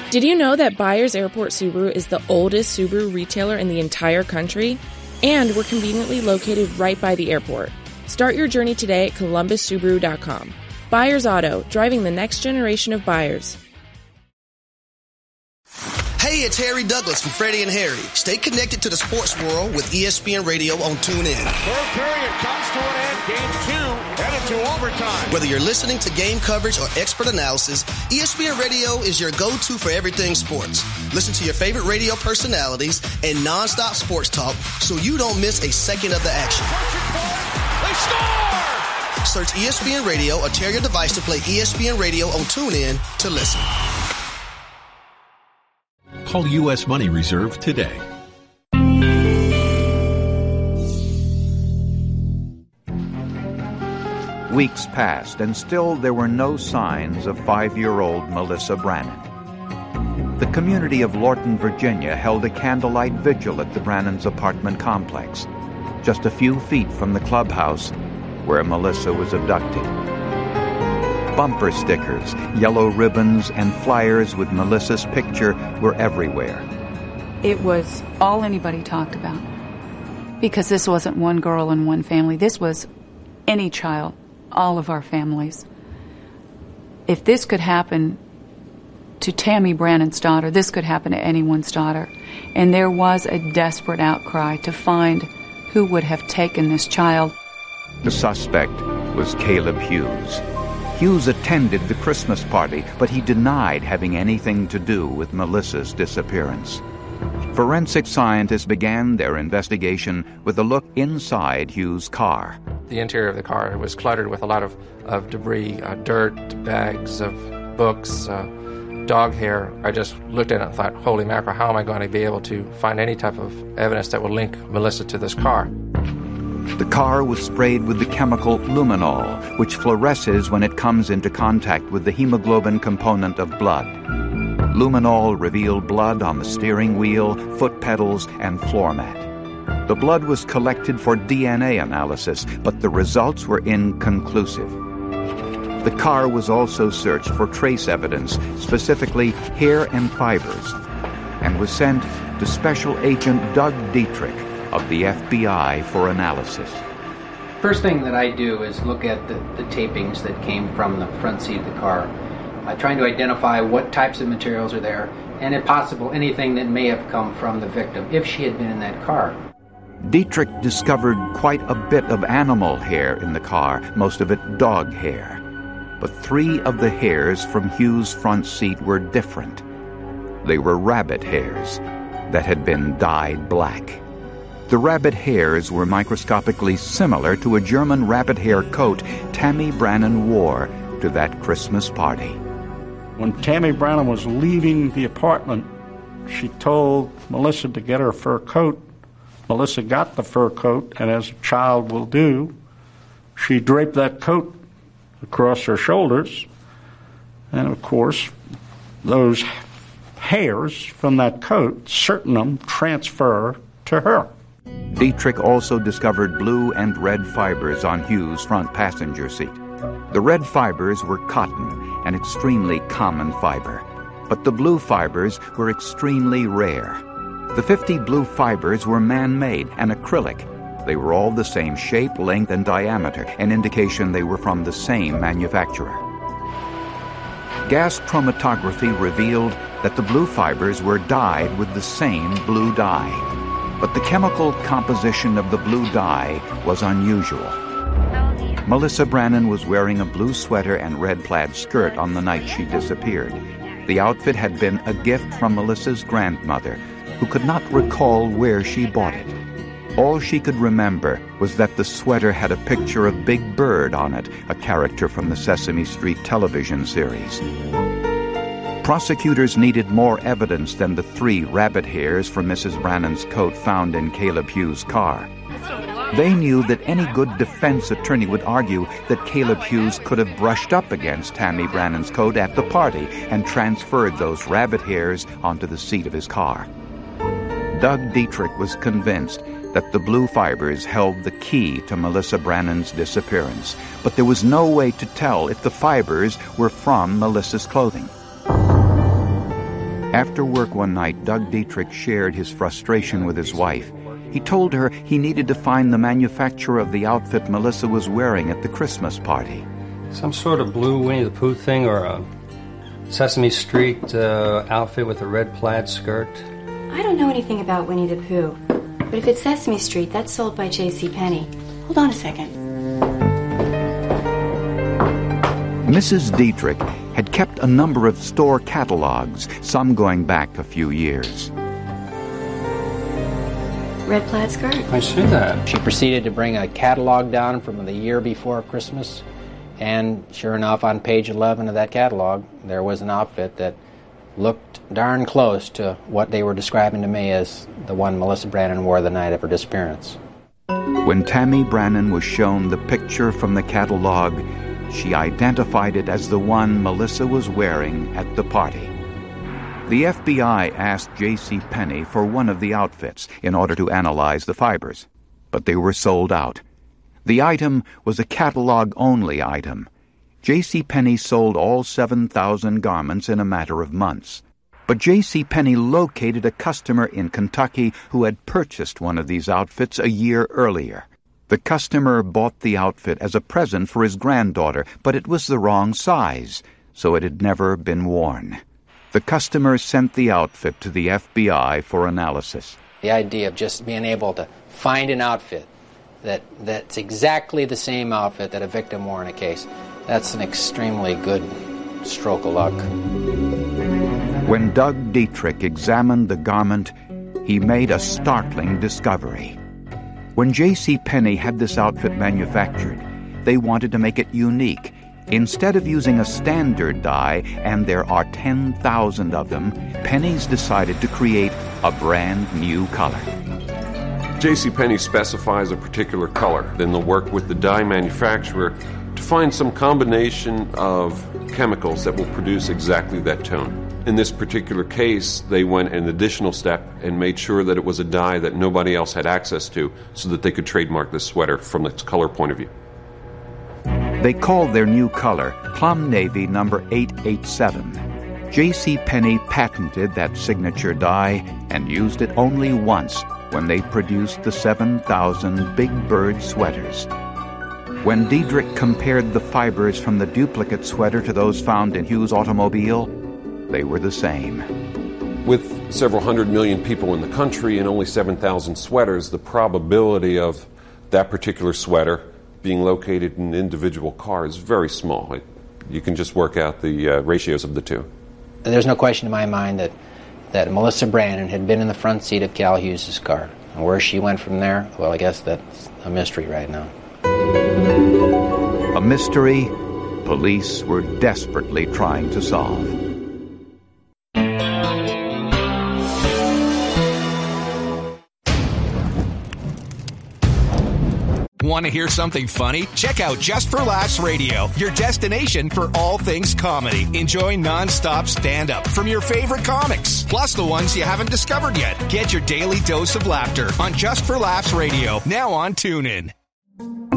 Did you know that Byers Airport Subaru is the oldest Subaru retailer in the entire country? And we're conveniently located right by the airport. Start your journey today at ColumbusSubaru.com. Byers Auto, driving the next generation of buyers. Hey, it's Harry Douglas from Freddie and Harry. Stay connected to the sports world with ESPN Radio on TuneIn. Third period comes to an end. Game 2 headed to overtime. Whether you're listening to game coverage or expert analysis, ESPN Radio is your go-to for everything sports. Listen to your favorite radio personalities and non-stop sports talk so you don't miss a second of the action. They score! Search ESPN Radio or tell your device to play ESPN Radio on TuneIn to listen. Call U.S. Money Reserve today. Weeks passed, and still there were no signs of 5-year-old Melissa Brannon. The community of Lorton, Virginia, held a candlelight vigil at the Brannons' apartment complex, just a few feet from the clubhouse where Melissa was abducted. Bumper stickers, yellow ribbons, and flyers with Melissa's picture were everywhere. It was all anybody talked about, because this wasn't one girl and one family. This was any child, all of our families. If this could happen to Tammy Brannon's daughter, this could happen to anyone's daughter. And there was a desperate outcry to find who would have taken this child. The suspect was Caleb Hughes. Hughes attended the Christmas party, but he denied having anything to do with Melissa's disappearance. Forensic scientists began their investigation with a look inside Hughes' car. The interior of the car was cluttered with a lot of debris, dirt, bags of books, dog hair. I just looked at it and thought, holy mackerel, how am I going to be able to find any type of evidence that will link Melissa to this car? The car was sprayed with the chemical luminol, which fluoresces when it comes into contact with the hemoglobin component of blood. Luminol revealed blood on the steering wheel, foot pedals, and floor mat. The blood was collected for DNA analysis, but the results were inconclusive. The car was also searched for trace evidence, specifically hair and fibers, and was sent to Special Agent Doug Dietrich of the FBI for analysis. First thing that I do is look at the tapings that came from the front seat of the car, trying to identify what types of materials are there, and if possible, anything that may have come from the victim, if she had been in that car. Dietrich discovered quite a bit of animal hair in the car, most of it dog hair. But 3 of the hairs from Hughes' front seat were different. They were rabbit hairs that had been dyed black. The rabbit hairs were microscopically similar to a German rabbit hair coat Tammy Brannon wore to that Christmas party. When Tammy Brannon was leaving the apartment, she told Melissa to get her fur coat. Melissa got the fur coat, and as a child will do, she draped that coat across her shoulders. And of course, those hairs from that coat, certain of them transfer to her. Dietrich also discovered blue and red fibers on Hughes' front passenger seat. The red fibers were cotton, an extremely common fiber, but the blue fibers were extremely rare. The 50 blue fibers were man-made and acrylic. They were all the same shape, length, and diameter, an indication they were from the same manufacturer. Gas chromatography revealed that the blue fibers were dyed with the same blue dye. But the chemical composition of the blue dye was unusual. Melissa Brannon was wearing a blue sweater and red plaid skirt on the night she disappeared. The outfit had been a gift from Melissa's grandmother, who could not recall where she bought it. All she could remember was that the sweater had a picture of Big Bird on it, a character from the Sesame Street television series. Prosecutors needed more evidence than the 3 rabbit hairs from Mrs. Brannon's coat found in Caleb Hughes' car. They knew that any good defense attorney would argue that Caleb Hughes could have brushed up against Tammy Brannon's coat at the party and transferred those rabbit hairs onto the seat of his car. Doug Dietrich was convinced that the blue fibers held the key to Melissa Brannon's disappearance, but there was no way to tell if the fibers were from Melissa's clothing. After work one night, Doug Dietrich shared his frustration with his wife. He told her he needed to find the manufacturer of the outfit Melissa was wearing at the Christmas party. Some sort of blue Winnie the Pooh thing, or a Sesame Street outfit with a red plaid skirt. I don't know anything about Winnie the Pooh, but if it's Sesame Street, that's sold by J.C. Penney. Hold on a second. Mrs. Dietrich had kept a number of store catalogs, some going back a few years. Red plaid skirt? I see that. She proceeded to bring a catalog down from the year before Christmas, and sure enough, on page 11 of that catalog, there was an outfit that looked darn close to what they were describing to me as the one Melissa Brannon wore the night of her disappearance. When Tammy Brannon was shown the picture from the catalog, she identified it as the one Melissa was wearing at the party. The FBI asked J.C. Penney for one of the outfits in order to analyze the fibers, but they were sold out. The item was a catalog-only item. J.C. Penney sold all 7,000 garments in a matter of months. But J.C. Penney located a customer in Kentucky who had purchased one of these outfits a year earlier. The customer bought the outfit as a present for his granddaughter, but it was the wrong size, so it had never been worn. The customer sent the outfit to the FBI for analysis. The idea of just being able to find an outfit that's exactly the same outfit that a victim wore in a case, that's an extremely good stroke of luck. When Doug Dietrich examined the garment, he made a startling discovery. When J.C. Penney had this outfit manufactured, they wanted to make it unique. Instead of using a standard dye, and there are 10,000 of them, Penney's decided to create a brand new color. J.C. Penney specifies a particular color. Then they'll work with the dye manufacturer to find some combination of chemicals that will produce exactly that tone. In this particular case, they went an additional step and made sure that it was a dye that nobody else had access to so that they could trademark this sweater from its color point of view. They called their new color Plum Navy number 887. J.C. Penney patented that signature dye and used it only once when they produced the 7,000 Big Bird sweaters. When Dietrich compared the fibers from the duplicate sweater to those found in Hughes' automobile, they were the same. With several 100 million people in the country and only 7,000 sweaters, the probability of that particular sweater being located in an individual car is very small. You can just work out the ratios of the two. There's no question in my mind that Melissa Brannon had been in the front seat of Cal Hughes' car. And where she went from there, well, I guess that's a mystery right now. A mystery police were desperately trying to solve. Want to hear something funny? Check out Just for Laughs Radio, your destination for all things comedy. Enjoy non-stop stand-up from your favorite comics, plus the ones you haven't discovered yet. Get your daily dose of laughter on Just for Laughs Radio, now on TuneIn.